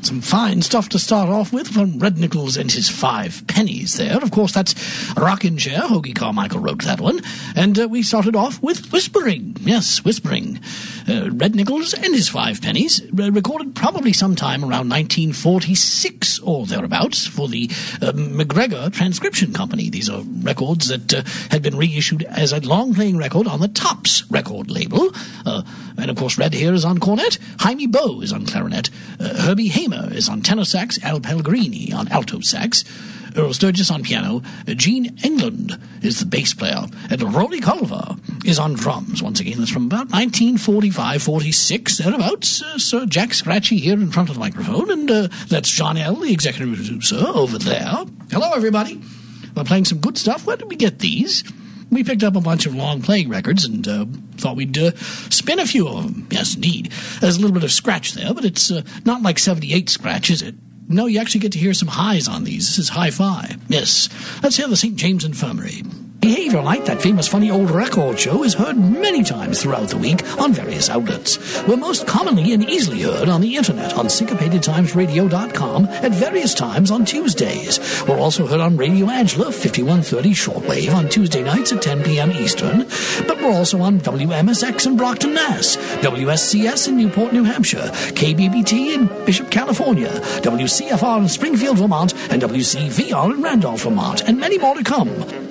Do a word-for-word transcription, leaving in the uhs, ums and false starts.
Some fine stuff to start off with from Red Nichols and his Five Pennies there. Of course, that's Rockin' Chair. Hoagie Carmichael wrote that one. And uh, we started off with Whispering. Yes, Whispering. Uh, Red Nichols and his Five Pennies, uh, recorded probably sometime around nineteen forty-six or thereabouts for the uh, McGregor Transcription Company. These are records that uh, had been reissued as a long-playing record on the Tops record label. Uh, and, of course, Red here is on cornet. Jaime Bowe is on clarinet. Uh, Herbie Hamer is on tenor sax. Al Pellegrini on alto sax. Earl Sturgis on piano. Uh, Gene England is the bass player. And Rory Culver is on drums. Once again, that's from about nineteen forty-five forty-six, thereabouts. Uh, Sir Jack Scratchy here in front of the microphone. And uh, that's John L., the executive producer, over there. Hello, everybody. We're playing some good stuff. Where did we get these? We picked up a bunch of long-playing records and uh, thought we'd uh, spin a few of them. Yes, indeed. There's a little bit of scratch there, but it's uh, not like seventy-eight scratch, is it? No, you actually get to hear some highs on these. This is hi-fi. Yes. Let's hear the Saint James Infirmary. Behavior Night, that famous funny old record show, is heard many times throughout the week on various outlets. We're most commonly and easily heard on the internet on syncopated times radio dot com at various times on Tuesdays. We're also heard on Radio Angela, fifty-one thirty shortwave on Tuesday nights at ten p.m. Eastern. But we're also on W M S X in Brockton, Mass, W S C S in Newport, New Hampshire, K B B T in Bishop, California, W C F R in Springfield, Vermont, and W C V R in Randolph, Vermont, and many more to come.